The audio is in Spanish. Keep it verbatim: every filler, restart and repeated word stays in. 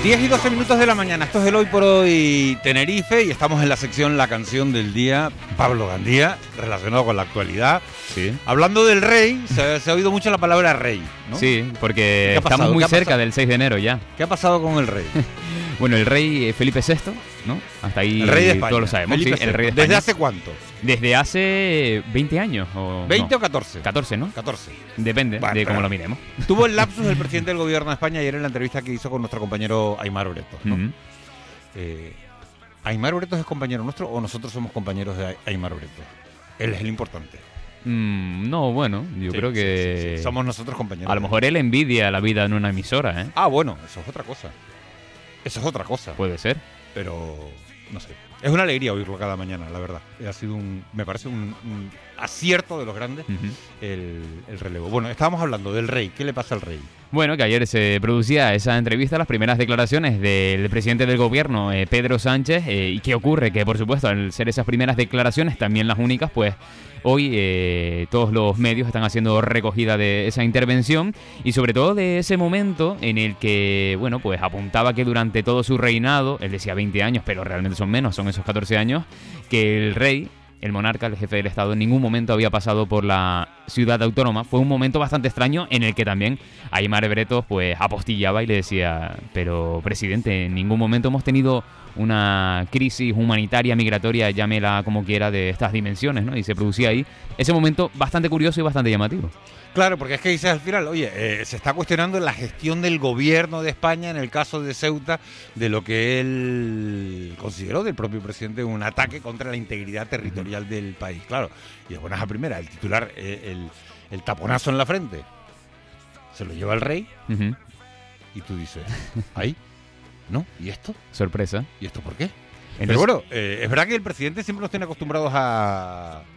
diez y doce minutos de la mañana, esto es el Hoy por Hoy Tenerife y estamos en la sección La Canción del Día. Pablo Gandía, relacionado con la actualidad. Sí. Hablando del rey, se, se ha oído mucho la palabra rey, ¿no? Sí, porque ¿Qué ha pasado? estamos muy ¿Qué ha cerca pasado? del seis de enero ya. ¿Qué ha pasado con el rey? Bueno, el rey Felipe sexto, ¿no? Hasta ahí El rey de España. todos lo sabemos. Felipe Sí, el sexto. rey de ¿Desde España. hace cuánto? Desde hace veinte años. O, ¿veinte no, o catorce? catorce, ¿no? catorce. Depende Vale, de cómo pero- lo miremos. Tuvo el lapsus del presidente del gobierno de España ayer en la entrevista que hizo con nuestro compañero Aimar Bretos, ¿no? Ujú. Eh, ¿Aimar Bretos es compañero nuestro o nosotros somos compañeros de Aimar Bretos? Él es el importante. Mm, no, bueno, yo Sí, creo sí, que... sí, sí. Somos nosotros compañeros. A lo mejor él envidia la vida en una emisora, ¿eh? Ah, bueno, eso es otra cosa. Eso es otra cosa. Puede ser. Pero, no sé. Es una alegría oírlo cada mañana, la verdad. Ha sido un, me parece un, un acierto de los grandes Ujú. el, el relevo. Bueno, estábamos hablando del rey. ¿Qué le pasa al rey? Bueno, que ayer se producía esa entrevista, las primeras declaraciones del presidente del gobierno, eh, Pedro Sánchez. Eh, ¿Y qué ocurre? Que, por supuesto, al ser esas primeras declaraciones, también las únicas, pues hoy eh, todos los medios están haciendo recogida de esa intervención y sobre todo de ese momento en el que, bueno, pues apuntaba que durante todo su reinado, él decía veinte años, pero realmente son menos, son esos catorce años, que el rey, el monarca, el jefe del Estado, en ningún momento había pasado por la ciudad autónoma. Fue un momento bastante extraño en el que también Aimar Bretos pues apostillaba y le decía, pero presidente, en ningún momento hemos tenido una crisis humanitaria, migratoria, llámela como quiera, de estas dimensiones, ¿no? Y se producía ahí ese momento bastante curioso y bastante llamativo. Claro, porque es que dices al final, oye, eh, se está cuestionando la gestión del gobierno de España en el caso de Ceuta, de lo que él consideró del propio presidente un ataque contra la integridad territorial del país. Claro, y de buenas a primera, el titular, eh, el, el taponazo en la frente, se lo lleva el rey Ujú. y tú dices, ¿ahí? ¿No? ¿Y esto? Sorpresa. ¿Y esto por qué? Entonces- Pero bueno, eh, es verdad que el presidente siempre nos tiene acostumbrados a